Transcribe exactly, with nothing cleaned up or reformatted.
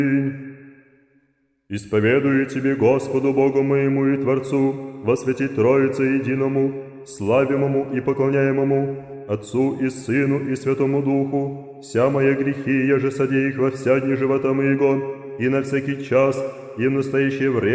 Исповедую Тебе, Господу Богу моему и Творцу, во святи Троице единому, славимому и поклоняемому, Отцу и Сыну и Святому Духу, вся мои грехи, я же содей их во вся дни живота моего, и на всякий час, и в настоящее время,